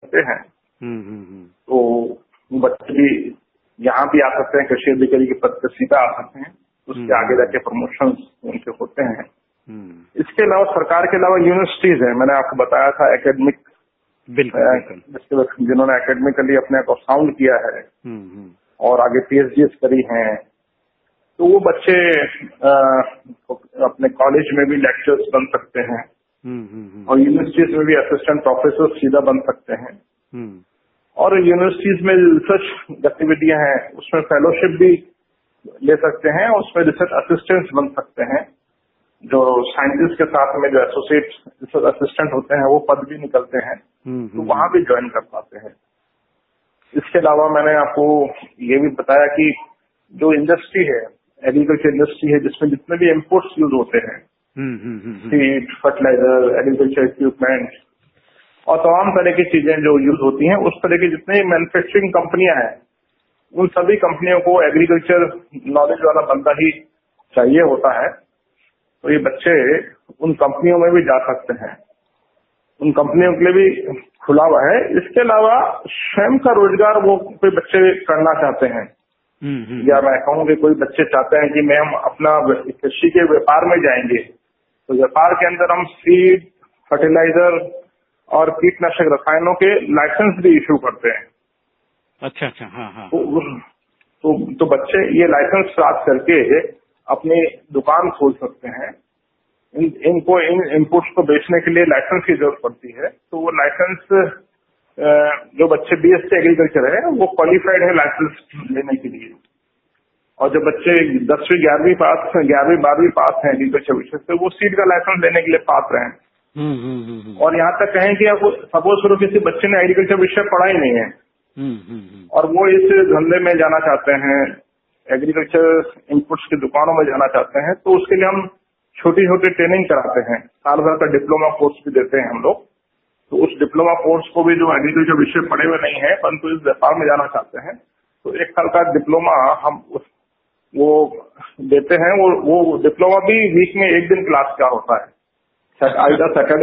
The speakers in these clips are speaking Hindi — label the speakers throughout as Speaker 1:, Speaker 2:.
Speaker 1: सकते हैं। तो बच्चे भी यहाँ भी आ सकते हैं, कृषि अधिकारी के पद पर सीधा आ सकते हैं, उसके आगे जाके प्रमोशन उनके होते हैं। इसके अलावा सरकार के अलावा यूनिवर्सिटीज है, मैंने आपको बताया था एकेडमिक, जिन्होंने एकेडमिकली अपने को साउंड किया है और आगे PhDs करी हैं, तो वो बच्चे अपने कॉलेज में भी लेक्चर्स बन सकते हैं और यूनिवर्सिटीज में भी असिस्टेंट प्रोफेसर सीधा बन सकते हैं। और यूनिवर्सिटीज में रिसर्च गतिविधियां हैं, उसमें फेलोशिप भी ले सकते हैं, उसमें रिसर्च असिस्टेंट्स बन सकते हैं। जो साइंटिस्ट के साथ में जो एसोसिएट रिसर्च असिस्टेंट होते हैं वो पद भी निकलते हैं, तो वहां भी ज्वाइन कर पाते हैं। इसके अलावा मैंने आपको ये भी बताया कि जो इंडस्ट्री है, एग्रीकल्चर इंडस्ट्री है, जिसमें जितने भी इनपुट्स यूज होते हैं, सीड, फर्टिलाइजर, एग्रीकल्चर इक्विपमेंट और तमाम तरह की चीजें जो यूज होती हैं, उस तरह की जितने मैन्युफैक्चरिंग कंपनियां हैं, उन सभी कंपनियों को एग्रीकल्चर नॉलेज वाला बंदा ही चाहिए होता है। तो ये बच्चे उन कंपनियों में भी जा सकते हैं, उन कंपनियों के लिए भी खुला हुआ है। इसके अलावा स्वयं का रोजगार वो कोई बच्चे करना चाहते हैं, या मैं कहूँ कि कोई बच्चे चाहते हैं कि मैं हम अपना कृषि के व्यापार में जाएंगे, तो व्यापार के अंदर हम सीड, फर्टिलाइजर और कीटनाशक रसायनों के लाइसेंस भी इशू करते हैं।
Speaker 2: अच्छा, हाँ।
Speaker 1: तो बच्चे ये लाइसेंस प्राप्त करके अपनी दुकान खोल सकते हैं। इनको इन इनपुट्स को बेचने के लिए लाइसेंस की जरूरत पड़ती है, तो वो लाइसेंस जो बच्चे BSc एग्रीकल्चर है वो क्वालिफाइड है लाइसेंस लेने के लिए। और जो बच्चे 10वीं 11वीं 12वीं पास हैं एग्रीकल्चर विषय से, वो सीड का लाइसेंस लेने के लिए पात्र हैं। और यहाँ तक कहें कि अब सपोज करो किसी बच्चे ने एग्रीकल्चर विषय पढ़ा ही नहीं है और वो इस धंधे में जाना चाहते हैं, एग्रीकल्चर इनपुट्स की दुकानों में जाना चाहते हैं, तो उसके लिए हम छोटी छोटी ट्रेनिंग कराते हैं। साल भर का डिप्लोमा कोर्स भी देते हैं हम लोग। तो उस डिप्लोमा कोर्स को भी जो एग्रीकल्चर विषय पढ़े हुए नहीं है परंतु इस व्यापार में जाना चाहते हैं, तो 1 साल का डिप्लोमा हम वो देते हैं। वो डिप्लोमा भी वीक में 1 दिन क्लास का होता है, आइदर सैटरडे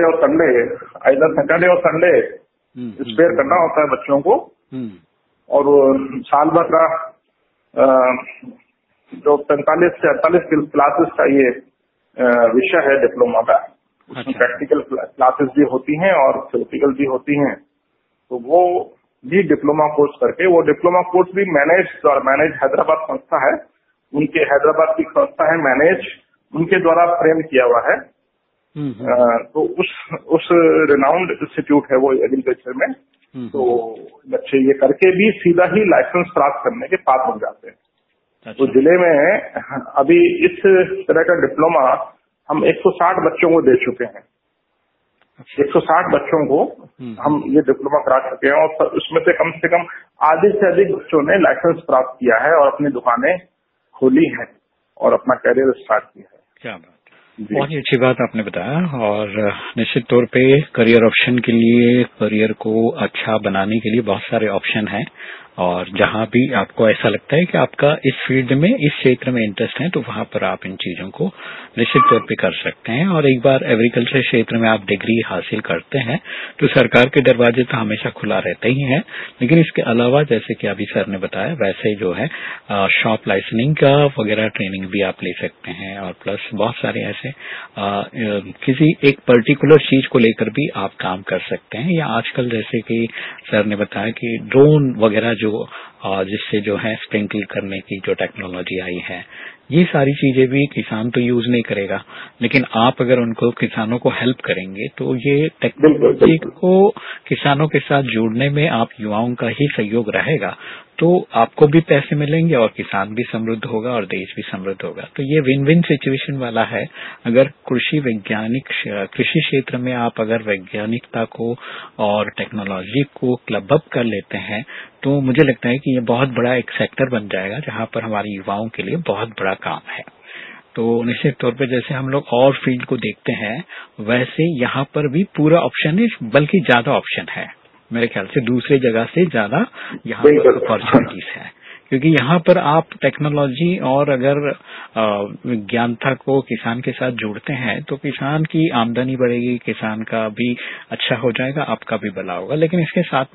Speaker 1: और संडे स्पेयर करना होता है बच्चों को। और साल भर का जो 45 से 48 क्लासेस का ये विषय है डिप्लोमा का, उसमें प्रैक्टिकल क्लासेस भी होती हैं और थ्योरेटिकल भी होती हैं। तो वो भी डिप्लोमा कोर्स करके, वो डिप्लोमा कोर्स भी मैनेज हैदराबाद संस्था है, उनके हैदराबाद की संस्था है मैनेज, उनके द्वारा फ्रेम किया हुआ है। तो उस रिनाउंड इंस्टीट्यूट है वो एग्रीकल्चर में। तो बच्चे ये करके भी सीधा ही लाइसेंस प्राप्त करने के पात्र हो जाते हैं। तो जिले में अभी इस तरह का डिप्लोमा हम 160 बच्चों को दे चुके हैं। 160 बच्चों को हम ये डिप्लोमा करा चुके हैं और उसमें से कम आधे से अधिक बच्चों ने लाइसेंस प्राप्त किया है और अपनी दुकानें खोली हैं और अपना करियर स्टार्ट किया है।
Speaker 2: क्या बात, बहुत ही अच्छी बात आपने बताया। और निश्चित तौर पे करियर ऑप्शन के लिए, करियर को अच्छा बनाने के लिए बहुत सारे ऑप्शन हैं, और जहां भी आपको ऐसा लगता है कि आपका इस फील्ड में, इस क्षेत्र में इंटरेस्ट है, तो वहां पर आप इन चीजों को निश्चित तौर पे कर सकते हैं। और एक बार एग्रीकल्चर क्षेत्र में आप डिग्री हासिल करते हैं तो सरकार के दरवाजे तो हमेशा खुला रहता ही है। लेकिन इसके अलावा जैसे कि अभी सर ने बताया, वैसे जो है शॉप लाइसेंसिंग का वगैरह ट्रेनिंग भी आप ले सकते हैं, और प्लस बहुत सारे ऐसे किसी एक पर्टिकुलर चीज को लेकर भी आप काम कर सकते हैं। या आजकल जैसे कि सर ने बताया कि ड्रोन वगैरह जो जिससे जो है स्प्रिंकल करने की जो टेक्नोलॉजी आई है, ये सारी चीजें भी किसान तो यूज नहीं करेगा, लेकिन आप अगर उनको, किसानों को हेल्प करेंगे, तो ये टेक्नोलॉजी को किसानों के साथ जोड़ने में आप युवाओं का ही सहयोग रहेगा, तो आपको भी पैसे मिलेंगे और किसान भी समृद्ध होगा और देश भी समृद्ध होगा। तो ये विन विन सिचुएशन वाला है। अगर कृषि क्षेत्र में आप अगर वैज्ञानिकता को और टेक्नोलॉजी को क्लब अप कर लेते हैं, तो मुझे लगता है कि ये बहुत बड़ा एक सेक्टर बन जाएगा जहां पर हमारे युवाओं के लिए बहुत बड़ा काम है। तो निश्चित तौर पे जैसे हम लोग और फील्ड को देखते हैं, वैसे यहाँ पर भी पूरा ऑप्शन है, बल्कि ज्यादा ऑप्शन है मेरे ख्याल से, दूसरे जगह से ज्यादा यहाँ पर अपॉर्चुनिटीज है। क्योंकि यहाँ पर आप टेक्नोलॉजी और अगर विज्ञानता को किसान के साथ जोड़ते हैं, तो किसान की आमदनी बढ़ेगी, किसान का भी अच्छा हो जाएगा, आपका भी भला होगा। लेकिन इसके साथ